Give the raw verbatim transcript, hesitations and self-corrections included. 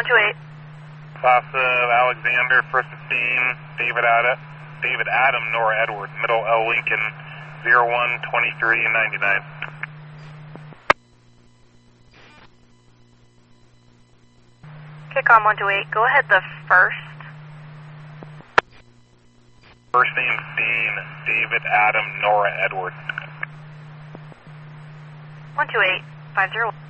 one two eight. Class of Alexander, first at scene, David Adam, David Adam, Nora Edward, middle L Lincoln, zero one twenty-three ninety-nine. Kick-on one two eight, go ahead the first. First name Dean, David Adam, Nora Edward. one two eight, five zero.